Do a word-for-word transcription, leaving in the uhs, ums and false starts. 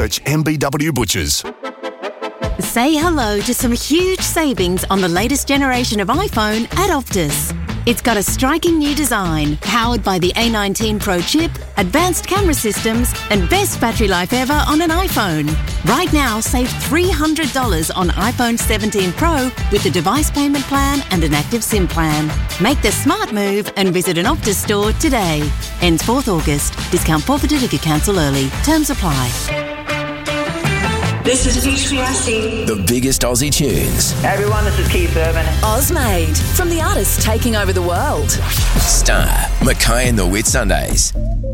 search M B W Butchers. Say hello to some huge savings on the latest generation of iPhone at Optus. It's got a striking new design, powered by the A nineteen Pro chip, advanced camera systems, and best battery life ever on an iPhone. Right now, save three hundred dollars on iPhone seventeen Pro with the device payment plan and an active SIM plan. Make the smart move and visit an Optus store today. Ends fourth August. Discount forfeited if you cancel early. Terms apply. This is H P R C. The biggest Aussie tunes. Hey everyone, this is Keith Urban. Ozmade, from the artists taking over the world. Star, Mackay and the Whitsundays.